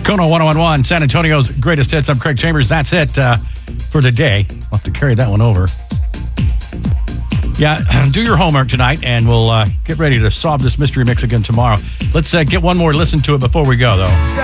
Kono 1011, San Antonio's greatest hits. I'm Craig Chambers. That's it for the day. We'll have to carry that one over. Yeah, do your homework tonight, and we'll get ready to solve this mystery mix again tomorrow. Let's get one more listen to it before we go, though.